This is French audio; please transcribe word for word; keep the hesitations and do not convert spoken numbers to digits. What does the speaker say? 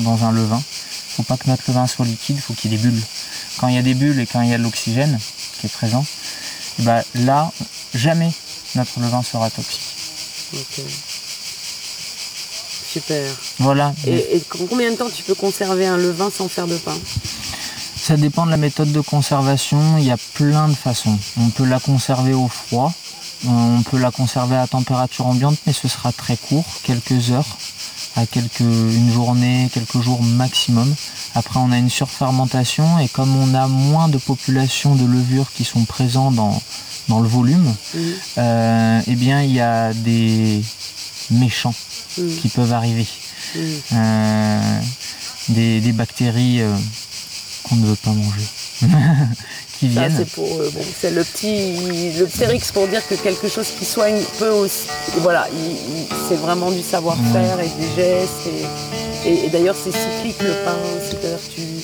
dans un levain. Il ne faut pas que notre levain soit liquide, il faut qu'il y ait des bulles. Quand il y a des bulles et quand il y a de l'oxygène qui est présent, bah là, jamais notre levain sera toxique. Ok. Super. Voilà. Et, et combien de temps tu peux conserver un levain sans faire de pain? Ça dépend de la méthode de conservation, il y a plein de façons. On peut la conserver au froid, on peut la conserver à température ambiante, mais ce sera très court, quelques heures, à quelques, une journée, quelques jours maximum. Après on a une surfermentation et comme on a moins de populations de levures qui sont présentes dans, dans le volume, mmh. euh, eh bien il y a des méchants mmh. qui peuvent arriver. Mmh. Euh, des, des bactéries euh, qu'on ne veut pas manger. qui Ça, viennent. C'est, pour, euh, bon, c'est le petit le ptérix pour dire que quelque chose qui soigne peut aussi. Voilà, il, il, c'est vraiment du savoir-faire mmh. et des gestes. Et, et, et d'ailleurs, c'est cyclique le pain. C'est-à-dire que tu,